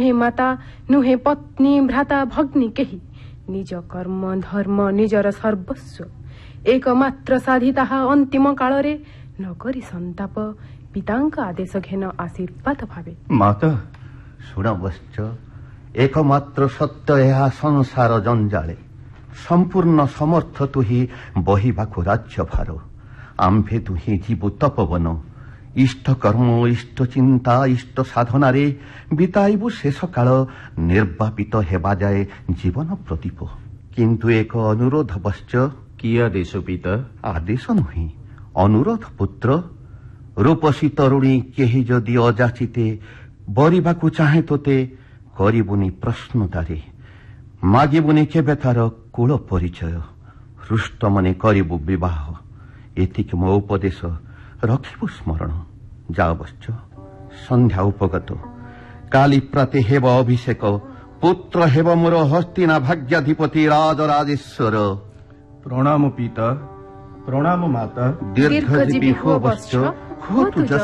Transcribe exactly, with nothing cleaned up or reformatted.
नुहे माता नुहे पत्नी भ्राता भग्नी केही निज कर्म धर्म निजर सर्वस्व एकमात्र साधी ताहा अंतिम काଳରେ नगरी संताप पितांक आदेश घेन आशीर्वाद भावे। माता शुण बश्च एकमात्र सत्य यह संसार जंजाले संपूर्ण समर्थ तुही बहिबाकु राज्य भार आम्भे तुही जीवु तपवन इष्ट कर्म इष्ट चिंता इष्ट साधन बिताइबु शेष काल निर्वापित हेबा जाए जीवन प्रदीप किंतु एक अनुरोध बश्च कि आदेश पिता आदेश नुहे अनुरोध पुत्र रूपसी तरुणी केही जदि अजाचिते बरिबाकु चाहे तोते करिबुनी प्रश्नतारे मागिबुनी केबे तार कूल परिचय हृष्ट मने करिबु विवाह एतिक मो उपदेश रखिबु स्मरण जा बश्च संध्या उपगत काली प्राते हेब अभिषेक पुत्र हेब मोर हस्तिना भाग्याधिपति राजराजेश्वर। प्रणाम पिता प्रणाम माता दीर्घजीवी हो बश्च हो तु